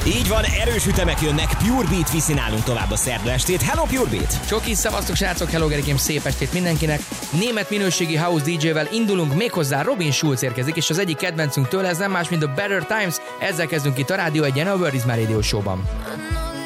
Így van, erős ütemek jönnek, Pure Beat viszi nálunk tovább a szerda estét. Hello Pure Beat! Csoki, szavaztok srácok, hello Gerikém, szép estét mindenkinek. Német minőségi house DJ-vel indulunk, méghozzá Robin Schulz érkezik, és az egyik kedvencünk tőle ez nem más, mint a Better Times. Ezzel kezdünk itt a Rádió Egyen, a World is My Radio Show-ban.